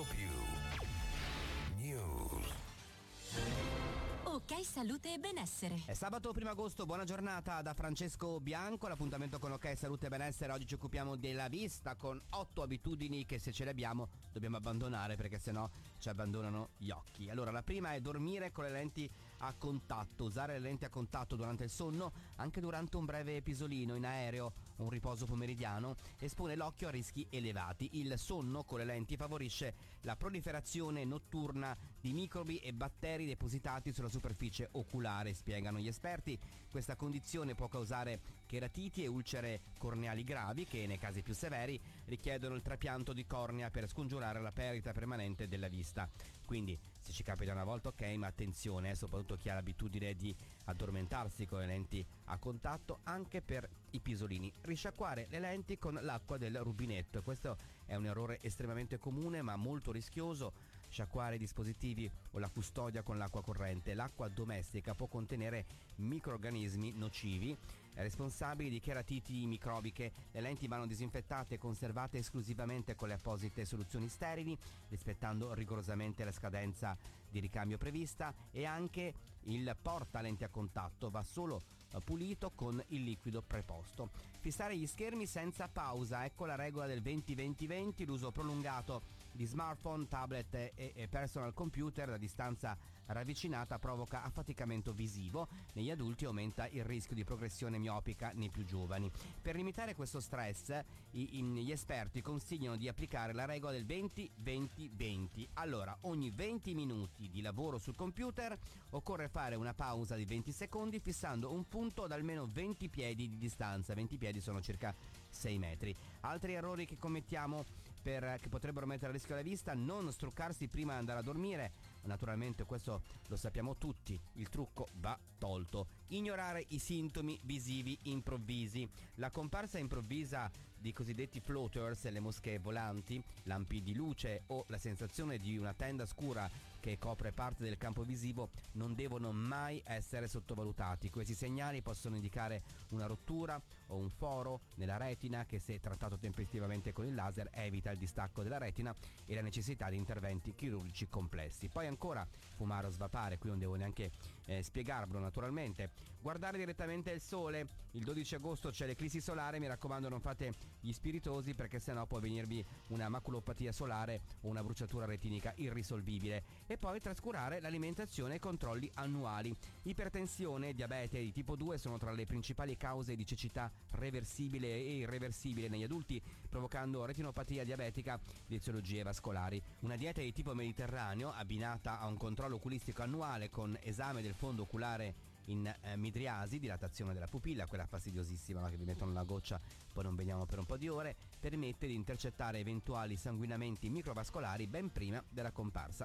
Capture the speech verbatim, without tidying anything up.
più. News. Ok Salute e Benessere. È sabato primo agosto, buona giornata da Francesco Bianco. L'appuntamento con Ok Salute e Benessere. Oggi ci occupiamo della vista con otto abitudini che se ce le abbiamo dobbiamo abbandonare, perché sennò ci abbandonano gli occhi. Allora, la prima è dormire con le lenti a contatto. Usare le lenti a contatto durante il sonno, anche durante un breve pisolino in aereo o un riposo pomeridiano, espone l'occhio a rischi elevati. Il sonno con le lenti favorisce la proliferazione notturna di microbi e batteri depositati sulla superficie oculare, spiegano gli esperti. Questa condizione può causare cheratiti e ulcere corneali gravi che, nei casi più severi, richiedono il trapianto di cornea per scongiurare la perdita permanente della vista. Quindi, se ci capita una volta, ok, ma attenzione, eh, soprattutto chi ha l'abitudine di addormentarsi con le lenti a contatto, anche per i pisolini. Risciacquare le lenti con l'acqua del rubinetto. Questo è un errore estremamente comune ma molto rischioso. Sciacquare i dispositivi o la custodia con l'acqua corrente. L'acqua domestica può contenere microrganismi nocivi responsabili di cheratiti microbiche. Le lenti vanno disinfettate e conservate esclusivamente con le apposite soluzioni sterili, rispettando rigorosamente la scadenza di ricambio prevista, e anche il porta lenti a contatto va solo pulito con il liquido preposto. Fissare gli schermi senza pausa, ecco la regola del venti venti venti. L'uso prolungato di smartphone, tablet e, e personal computer da distanza ravvicinata provoca affaticamento visivo negli adulti e aumenta il rischio di progressione miopica nei più giovani. Per limitare questo stress, i, i, gli esperti consigliano di applicare la regola del venti venti venti. Allora, ogni venti minuti di lavoro sul computer occorre fare una pausa di venti secondi fissando un punto ad almeno venti piedi di distanza. venti piedi sono circa sei metri. Altri errori che commettiamo per, che potrebbero mettere a rischio la vista: non struccarsi prima di andare a dormire. Naturalmente questo lo sappiamo tutti, il trucco va tolto. Ignorare i sintomi visivi improvvisi. La comparsa improvvisa di cosiddetti floaters, le mosche volanti, lampi di luce o la sensazione di una tenda scura che copre parte del campo visivo non devono mai essere sottovalutati. Questi segnali possono indicare una rottura o un foro nella retina che, se trattato tempestivamente con il laser, evita il distacco della retina e la necessità di interventi chirurgici complessi. Poi ancora, fumare o svapare, qui non devo neanche eh, spiegarvelo naturalmente. Guardare direttamente il sole. Il dodici agosto c'è l'eclissi solare, mi raccomando non fate gli spiritosi, perché sennò può venirvi una maculopatia solare o una bruciatura retinica irrisolvibile. E poi trascurare l'alimentazione e i controlli annuali. Ipertensione e diabete di tipo due sono tra le principali cause di cecità reversibile e irreversibile negli adulti, provocando retinopatia diabetica e eziologie vascolari. Una dieta di tipo mediterraneo, abbinata a un controllo oculistico annuale con esame del fondo oculare in eh, midriasi, dilatazione della pupilla, quella fastidiosissima, no? Che vi mettono una goccia, poi non vediamo per un po' di ore, permette di intercettare eventuali sanguinamenti microvascolari ben prima della comparsa